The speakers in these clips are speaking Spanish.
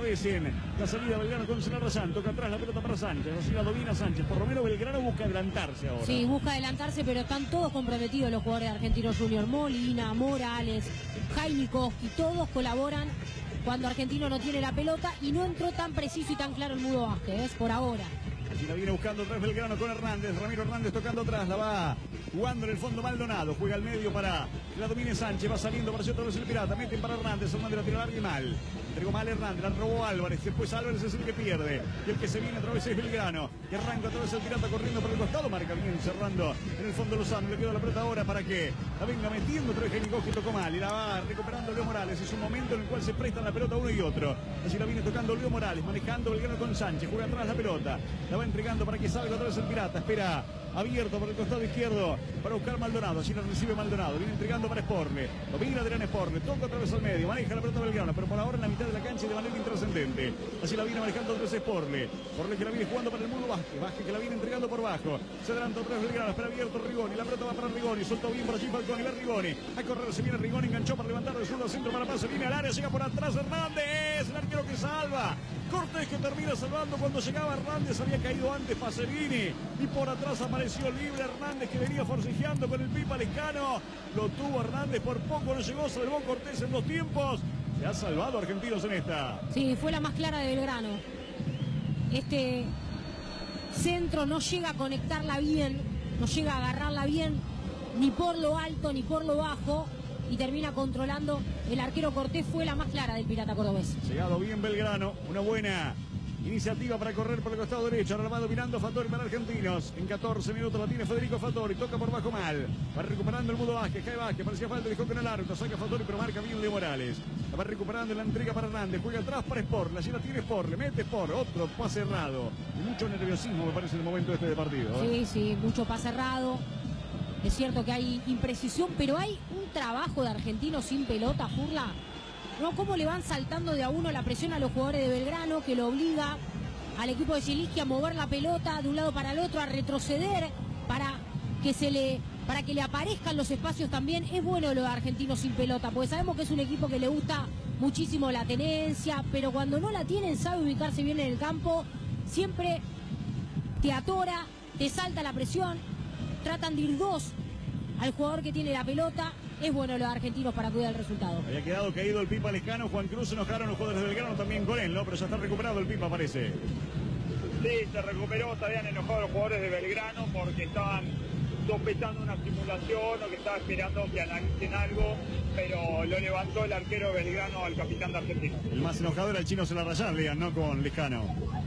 vez en la salida Belgrano con Celarayán. Toca atrás la pelota para Sánchez. Así la domina Sánchez. Por lo menos Belgrano busca adelantarse ahora. Sí, busca adelantarse, pero están todos comprometidos los jugadores de Argentinos Juniors. Molina, Morales, Jaime Koski, todos colaboran cuando Argentino no tiene la pelota y no entró tan preciso y tan claro el Mudo Vázquez, por ahora. Así la viene buscando otra vez Belgrano con Hernández. Ramiro Hernández tocando atrás. La va jugando en el fondo Maldonado. Juega al medio para que la domine Sánchez. Va saliendo para otra vez el Pirata. Meten para Hernández. Hernández la tira larga y mal. Entregó mal Hernández. La robó Álvarez. Después Álvarez es el que pierde. Y el que se viene otra vez es Belgrano. Que arranca otra vez el Pirata corriendo por el costado. Marca bien cerrando en el fondo Lozano. Le queda la pelota ahora para que la venga metiendo. Otra vez Jaime que tocó mal. Y la va recuperando Leo Morales. Es un momento en el cual se prestan la pelota uno y otro. Así la viene tocando Leo Morales. Manejando Belgrano con Sánchez. Juega atrás la pelota. La va entregando para que salga otra vez el Pirata. Espera abierto por el costado izquierdo para buscar Maldonado. Allí la recibe Maldonado. Viene entregando para Sporle. Domina Adrián Sporle. Toca otra vez al medio. Maneja la pelota Belgrano. Pero por ahora en la mitad de la cancha y de manera intrascendente. Así la viene manejando otra vez Sporle. Sporle que la viene jugando para el Mudo Vázquez. Vázquez que la viene entregando por bajo. Se adelanta otra vez Belgrano. Espera abierto Rigoni. La pelota va para Rigoni. Soltó bien por allí Falcón. Y va Rigoni. A correr. Se viene Rigoni. Enganchó para levantar de zurdo al centro para pase. Viene al área. Llega por atrás Hernández. El arquero que salva. Cortés que termina salvando cuando llegaba Hernández. Había caído antes Pacerini. Y por atrás apareció libre Hernández que venía forcejeando con el Pipa Lescano. Lo tuvo Hernández. Por poco no llegó. Salvó Cortés en 2 tiempos. Se ha salvado Argentinos en esta. Sí, fue la más clara de Belgrano. Este centro no llega a conectarla bien. No llega a agarrarla bien. Ni por lo alto ni por lo bajo. Y termina controlando el arquero Cortés. Fue la más clara del Pirata cordobés. Llegado bien Belgrano, una buena iniciativa para correr por el costado derecho. Ahora va dominando Fattori para Argentinos. En 14 minutos la tiene Federico Fattori. Toca por bajo mal. Va recuperando el Mudo Vázquez. Cae Vázquez. Parecía falta. Dejó con el árbitro. Saca Fattori pero marca bien Leo Morales. La va recuperando la entrega para Hernández. Juega atrás para Sport. Allí la tiene Sport. Le mete Sport. Otro pase errado. Y mucho nerviosismo me parece en el momento este de partido. Sí, mucho pase errado. Es cierto que hay imprecisión, pero hay un trabajo de Argentinos sin pelota, Furla. ¿No? Cómo le van saltando de a uno la presión a los jugadores de Belgrano, que lo obliga al equipo de Zielinski a mover la pelota de un lado para el otro, a retroceder para que le aparezcan los espacios también. Es bueno lo de Argentinos sin pelota, porque sabemos que es un equipo que le gusta muchísimo la tenencia, pero cuando no la tienen sabe ubicarse bien en el campo, siempre te atora, te salta la presión. Tratan de ir 2 al jugador que tiene la pelota. Es bueno lo de Argentinos para cuidar el resultado. Había quedado caído el Pipa Lescano. Juan Cruz, se enojaron los jugadores de Belgrano también con él, ¿no? Pero ya está recuperado el Pipa, parece. Sí, se recuperó. Se habían enojado los jugadores de Belgrano porque estaban sospechando una simulación o que estaba esperando que analicen algo, pero lo levantó el arquero Belgrano al capitán de Argentina. El más enojado era el chino Celarayán, digan, ¿no? Con Lescano.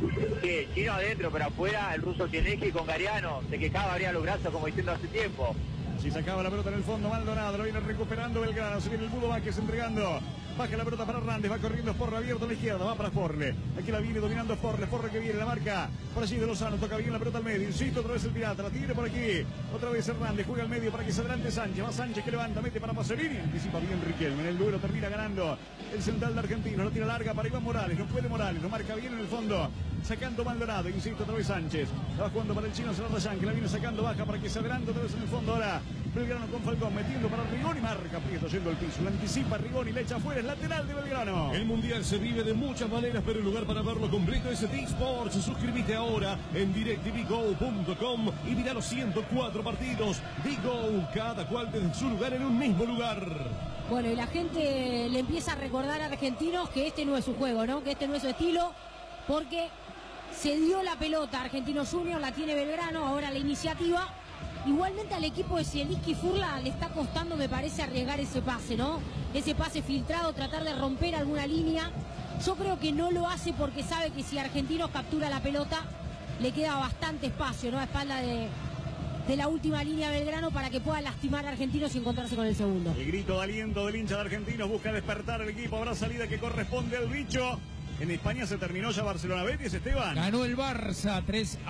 Sí, chino adentro, pero afuera el ruso Zielinski con Gariano. Se quejaba, abría los brazos como diciendo hace tiempo. Si sacaba la pelota en el fondo, Maldonado, lo viene recuperando Belgrano, se viene el Mudo Vázquez entregando, baja la pelota para Hernández, va corriendo Sporle abierto a la izquierda, va para Sporle, aquí la viene dominando Sporle que viene, la marca por allí de Lozano, toca bien la pelota al medio, insisto, otra vez el Pirata, la tiene por aquí, otra vez Hernández, juega al medio para que se adelante Sánchez, va Sánchez que levanta, mete para Pacerini, anticipa bien Riquelme, en el duelo termina ganando el central de Argentinos, la tira larga para Iván Morales, no puede Morales, lo marca bien en el fondo, sacando Maldonado, insisto, otra vez Sánchez, la va jugando para el chino Celarayán, que la viene sacando baja para que se adelante otra vez en el fondo, ahora Belgrano con Falcón, metiendo para Rigoni, marca Prieto yendo al piso, la anticipa Rigoni, le echa afuera, es lateral de Belgrano. El Mundial se vive de muchas maneras, pero el lugar para verlo completo es T Sports. Suscríbete ahora en directvgo.com y mira los 104 partidos. Digo, cada cual desde su lugar en un mismo lugar. Bueno, y la gente le empieza a recordar a Argentinos que este no es su juego, ¿no? Que este no es su estilo, porque se dio la pelota a Argentinos Juniors, la tiene Belgrano, ahora la iniciativa. Igualmente al equipo de Zielinski, Furla, le está costando, me parece, arriesgar ese pase, ¿no? Ese pase filtrado, tratar de romper alguna línea. Yo creo que no lo hace porque sabe que si Argentinos captura la pelota, le queda bastante espacio, ¿no? A espalda de la última línea Belgrano para que pueda lastimar a Argentinos y encontrarse con el segundo. El grito de aliento del hincha de Argentinos busca despertar el equipo. Habrá salida que corresponde al bicho. En España se terminó ya Barcelona-Betis, Esteban. Ganó el Barça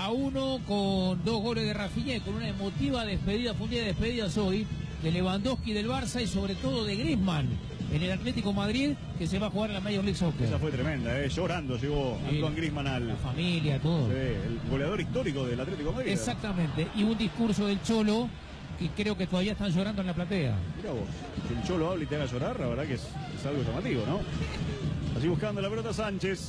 3-1 con 2 goles de Rafinha y con una emotiva despedida, fue un día de despedidas hoy de Lewandowski del Barça y sobre todo de Griezmann en el Atlético Madrid, que se va a jugar en la Major League Soccer. Esa fue tremenda, llorando llegó Antoine Griezmann al... La familia, todo. Sí, el goleador histórico del Atlético Madrid. Exactamente, y un discurso del Cholo que creo que todavía están llorando en la platea. Mira vos, que el Cholo hable y te haga llorar, la verdad que es algo llamativo, ¿no? Así buscando la pelota Sánchez.